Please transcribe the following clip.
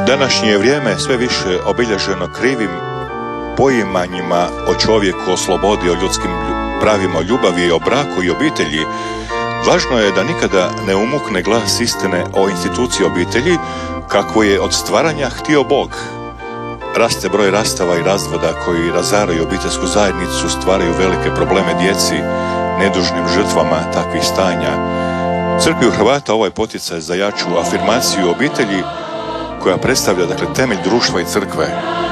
Današnje je vrijeme sve više obilježeno krivim poimanjima o čovjeku, o slobodi, o ljudskim pravima, o ljubavi, o braku i obitelji. Važno je da nikada ne umukne glas istine o instituciji obitelji kako je od stvaranja htio Bog. Raste broj rastava i razvoda koji razaraju obiteljsku zajednicu, stvaraju velike probleme djeci, nedužnim žrtvama takvih stanja. Crkvi u Hrvata ovaj poticaj za jaču afirmaciju obitelji koja predstavlja temelj društva i crkve.